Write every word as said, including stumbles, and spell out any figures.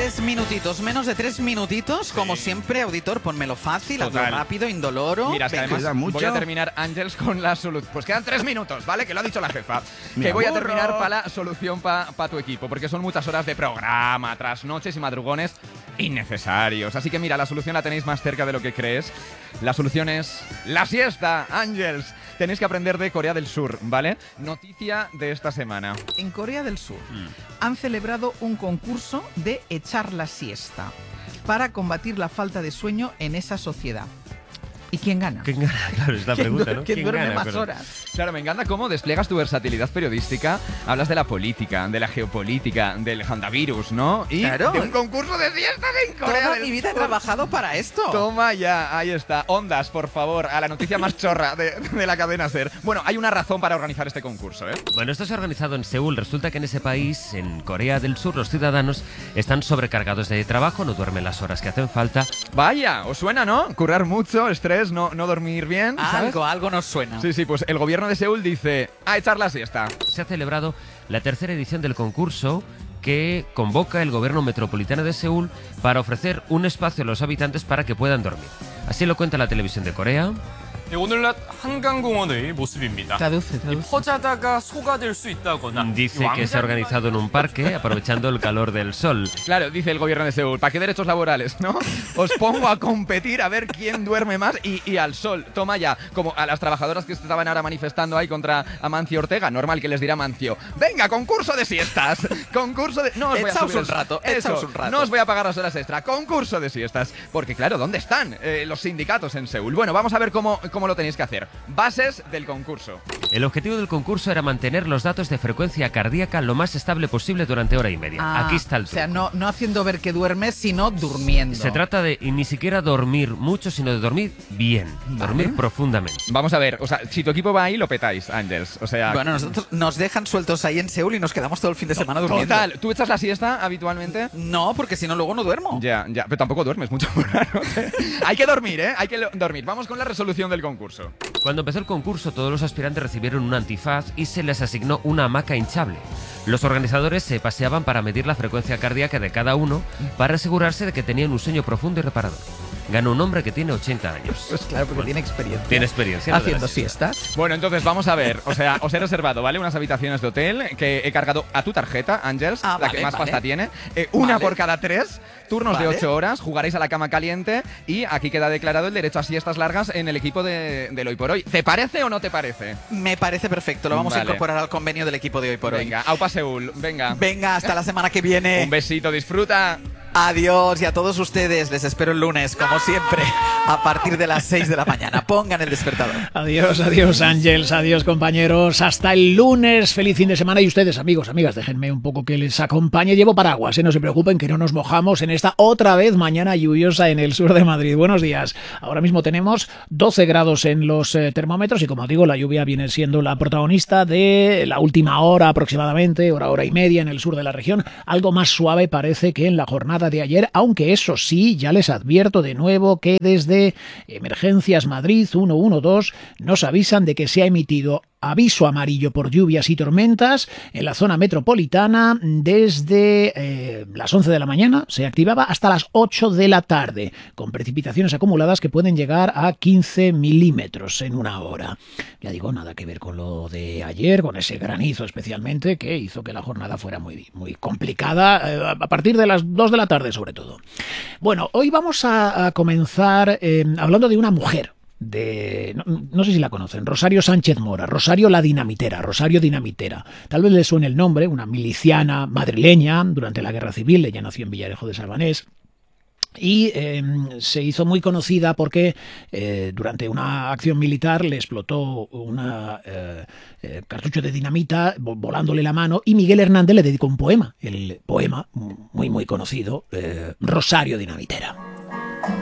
Tres minutitos, menos de tres minutitos, como sí. siempre, auditor, ponmelo fácil, hazlo rápido, indoloro. Mira, es que además voy a terminar, Ángels, con la solución. Pues quedan tres minutos, ¿vale? Que lo ha dicho la jefa. Mi que voy a terminar para la solución para pa tu equipo, porque son muchas horas de programa, trasnoches y madrugones innecesarios. Así que mira, la solución la tenéis más cerca de lo que crees. La solución es la siesta, Ángels. Tenéis que aprender de Corea del Sur, ¿vale? Noticia de esta semana. En Corea del Sur mm. han celebrado un concurso de echar la siesta para combatir la falta de sueño en esa sociedad. ¿Y quién gana? ¿Quién gana? Claro, es la pregunta, ¿no? ¿Quién, ¿Quién duerme gana, más pero... horas? Claro, me encanta cómo despliegas tu versatilidad periodística. Hablas de la política, de la geopolítica, del handavirus, ¿no? Y claro. de un concurso de siestas en Corea Toda del mi vida Sur. he trabajado para esto. Toma ya, ahí está. Ondas, por favor, a la noticia más chorra de, de la cadena SER. Bueno, hay una razón para organizar este concurso, ¿eh? Bueno, esto se ha organizado en Seúl. Resulta que en ese país, en Corea del Sur, los ciudadanos están sobrecargados de trabajo, no duermen las horas que hacen falta. Vaya, ¿os suena, no? Currar mucho, estrés, no, no dormir bien, ¿sabes? Algo, algo nos suena. Sí, sí, pues el gobierno de Seúl dice a echar la siesta. Se ha celebrado la tercera edición del concurso que convoca el gobierno metropolitano de Seúl para ofrecer un espacio a los habitantes para que puedan dormir. Así lo cuenta la televisión de Corea. 오늘날 한강공원의 모습입니다. Traduce, traduce. 퍼자다가 소가 될 수 있다거나. Dice que se ha organizado en un parque aprovechando el calor del sol. Claro, dice el gobierno de Seúl, ¿para qué derechos laborales, no? Os pongo a competir a ver quién duerme más y, y al sol. Toma ya, como a las trabajadoras que estaban ahora manifestando ahí contra Amancio Ortega, normal que les dirá Amancio, venga, concurso de siestas, concurso de... No os voy a subir un rato, eso, un rato. No os voy a pagar las horas extra, concurso de siestas. Porque claro, ¿dónde están eh, los sindicatos en Seúl? Bueno, vamos a ver cómo... cómo lo tenéis que hacer. Bases del concurso. El objetivo del concurso era mantener los datos de frecuencia cardíaca lo más estable posible durante hora y media. Ah, Aquí está el truco. O sea, no, no haciendo ver que duermes, sino durmiendo. Se trata de ni siquiera dormir mucho, sino de dormir bien. Vale. Dormir profundamente. Vamos a ver, o sea, si tu equipo va ahí, lo petáis, Ángels. O sea... Bueno, nosotros nos dejan sueltos ahí en Seúl y nos quedamos todo el fin de semana durmiendo. Total, ¿tú echas la siesta habitualmente? No, porque si no luego no duermo. Ya, ya, pero tampoco duermes mucho. Hay que dormir, ¿eh? Hay que dormir. Vamos con la resolución del concurso. Cuando empezó el concurso, todos los aspirantes recibieron un antifaz y se les asignó una hamaca hinchable. Los organizadores se paseaban para medir la frecuencia cardíaca de cada uno para asegurarse de que tenían un sueño profundo y reparador. Ganó un hombre que tiene ochenta años. Pues claro, porque bueno, tiene experiencia. Tiene experiencia. Haciendo siestas. Bueno, entonces vamos a ver. O sea, os he reservado, ¿vale? Unas habitaciones de hotel que he cargado a tu tarjeta, Ángels, ah, la vale, que más vale. pasta tiene. Eh, una vale. por cada tres, turnos vale. de ocho horas, jugaréis a la cama caliente y aquí queda declarado el derecho a siestas largas en el equipo de, del Hoy por Hoy. ¿Te parece o no te parece? Me parece perfecto. Lo vamos vale. a incorporar al convenio del equipo de Hoy por Venga, Hoy. Venga, aupa Seúl. Venga. Venga, hasta la semana que viene. Un besito, disfruta. Adiós y a todos ustedes les espero el lunes, como siempre, a partir de las seis de la mañana. Pongan el despertador. Adiós, adiós Ángels, adiós compañeros. Hasta el lunes, feliz fin de semana. Y ustedes, amigos, amigas, déjenme un poco que les acompañe. Llevo paraguas, ¿eh? No se preocupen que no nos mojamos en esta otra vez mañana lluviosa en el sur de Madrid. Buenos días. Ahora mismo tenemos doce grados en los eh, termómetros y como digo, la lluvia viene siendo la protagonista de la última hora aproximadamente, hora, hora y media en el sur de la región. Algo más suave parece que en la jornada de ayer, aunque eso sí, ya les advierto de nuevo que desde Emergencias Madrid ciento doce nos avisan de que se ha emitido aviso amarillo por lluvias y tormentas en la zona metropolitana desde eh, las once de la mañana, se activaba hasta las ocho de la tarde, con precipitaciones acumuladas que pueden llegar a quince milímetros en una hora. Ya digo, nada que ver con lo de ayer, con ese granizo especialmente, que hizo que la jornada fuera muy, muy complicada, eh, a partir de las dos de la tarde sobre todo. Bueno, hoy vamos a, a comenzar eh, hablando de una mujer. De no, no sé si la conocen, Rosario Sánchez Mora, Rosario la Dinamitera, Rosario Dinamitera. Tal vez le suene el nombre, una miliciana madrileña durante la Guerra Civil. Ella nació en Villarejo de Salvanés. Y eh, se hizo muy conocida porque eh, durante una acción militar le explotó un eh, eh, cartucho de dinamita volándole la mano y Miguel Hernández le dedicó un poema, el poema muy muy conocido, eh, Rosario Dinamitera.